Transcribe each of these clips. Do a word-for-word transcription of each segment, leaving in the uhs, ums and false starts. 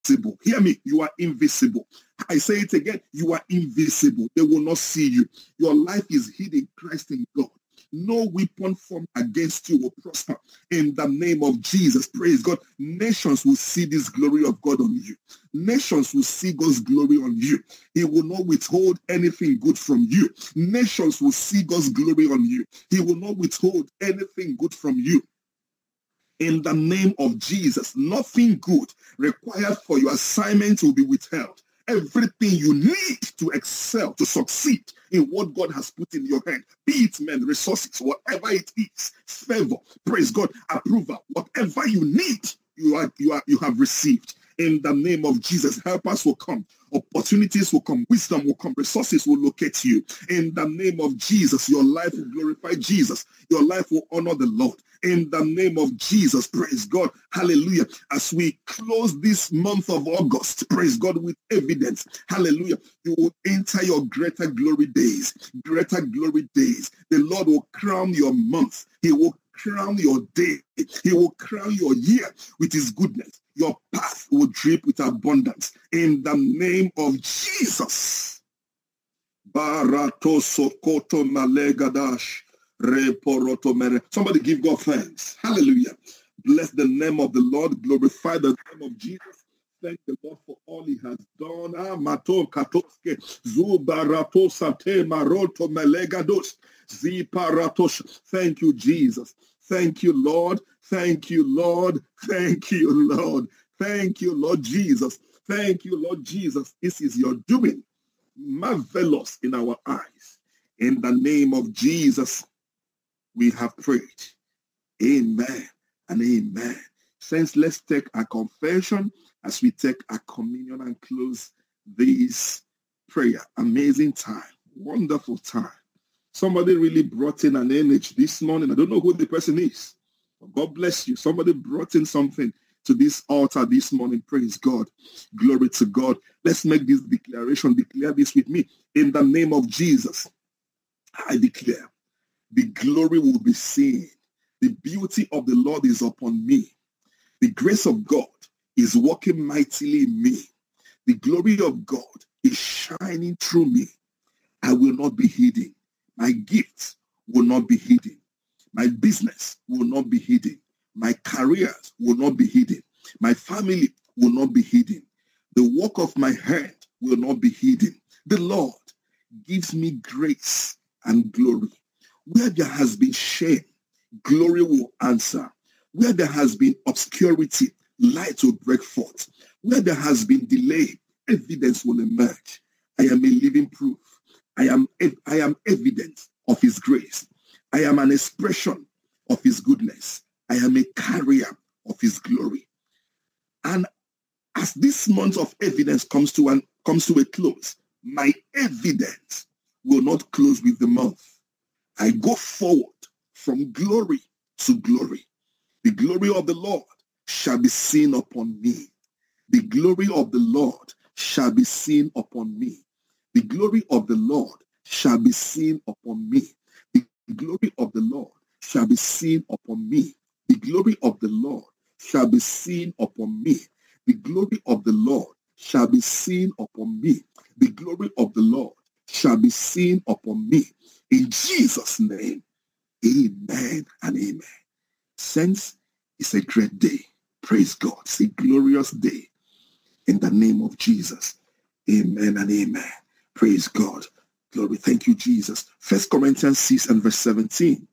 invisible. Hear me, you are invisible. I say it again, you are invisible. They will not see you. Your life is hid in Christ in God. No weapon formed against you will prosper in the name of Jesus. Praise God. Nations will see this glory of God on you. Nations will see God's glory on you. He will not withhold anything good from you. Nations will see God's glory on you. He will not withhold anything good from you. In the name of Jesus, nothing good required for your assignment will be withheld. Everything you need to excel, to succeed in what God has put in your hand, be it men, resources, whatever it is, favor, praise God, approval, whatever you need, you are you are you have received. In the name of Jesus, helpers will come, opportunities will come, wisdom will come, resources will locate you. In the name of Jesus, your life will glorify Jesus. Your life will honor the Lord. In the name of Jesus, praise God, hallelujah. As we close this month of August, praise God, with evidence, hallelujah, you will enter your greater glory days, greater glory days. The Lord will crown your month. He will crown your day. He will crown your year with his goodness. Your path will drip with abundance. In the name of Jesus. Barato sokoto malegadash. Somebody give God thanks. Hallelujah. Bless the name of the Lord. Glorify the name of Jesus. Thank the Lord for all he has done. Ah, mato katoske zubarato sate maroto melegados ziparatosh. Thank you, Jesus. Thank you, Lord. Thank you, Lord. Thank you, Lord. Thank you, Lord Jesus. Thank you, Lord Jesus. This is your doing. Marvelous in our eyes. In the name of Jesus, we have prayed. Amen and amen. Saints, let's take a confession as we take a communion and close this prayer. Amazing time. Wonderful time. Somebody really brought in an energy this morning. I don't know who the person is, but God bless you. Somebody brought in something to this altar this morning. Praise God. Glory to God. Let's make this declaration. Declare this with me. In the name of Jesus, I declare the glory will be seen. The beauty of the Lord is upon me. The grace of God is working mightily in me. The glory of God is shining through me. I will not be hidden. My gifts will not be hidden. My business will not be hidden. My careers will not be hidden. My family will not be hidden. The work of my hand will not be hidden. The Lord gives me grace and glory. Where there has been shame, glory will answer. Where there has been obscurity, light will break forth. Where there has been delay, evidence will emerge. I am a living proof. I am, I am evidence of his grace. I am an expression of his goodness. I am a carrier of his glory. And as this month of evidence comes to an comes to a close, my evidence will not close with the month. I go forward from glory to glory. The glory of the Lord shall be seen upon me. The glory of the Lord shall be seen upon me. The glory of the Lord shall be seen upon me. The glory of the Lord shall be seen upon me. The glory of the Lord shall be seen upon me. The glory of the Lord shall be seen upon me. The glory of the Lord shall be seen upon me. In Jesus' name, amen and amen. Saints, it's a great day. Praise God. It's a glorious day. In the name of Jesus, amen and amen. Praise God. Glory. Thank you, Jesus. First Corinthians six and verse seventeen.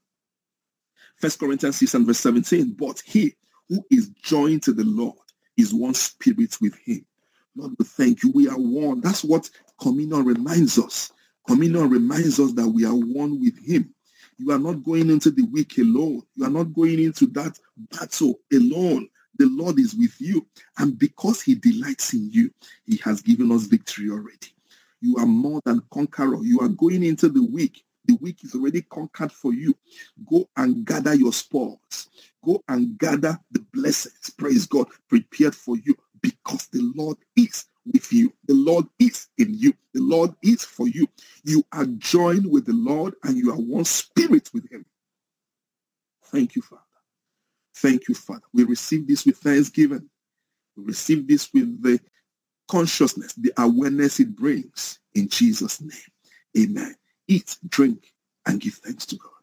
First Corinthians six and verse seventeen. But he who is joined to the Lord is one spirit with him. Lord, we thank you. We are one. That's what communion reminds us. Communion reminds us that we are one with him. You are not going into the week alone. You are not going into that battle alone. The Lord is with you. And because he delights in you, he has given us victory already. You are more than conqueror. You are going into the week. The week is already conquered for you. Go and gather your spoils. Go and gather the blessings, praise God, prepared for you, because the Lord is with you. The Lord is in you. The Lord is for you. You are joined with the Lord and you are one spirit with him. Thank you, Father. Thank you, Father. We receive this with thanksgiving. Receive this with the consciousness, the awareness it brings in Jesus' name. Amen. Eat, drink, and give thanks to God.